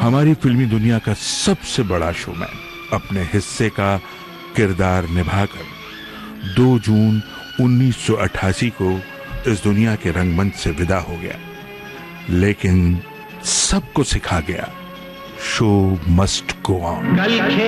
हमारी फिल्मी दुनिया का सबसे बड़ा शोमैन अपने हिस्से का किरदार निभाकर 2 जून 1988 को इस दुनिया के रंगमंच से विदा हो गया, लेकिन सबको सिखा गया, शो मस्ट गो ऑन।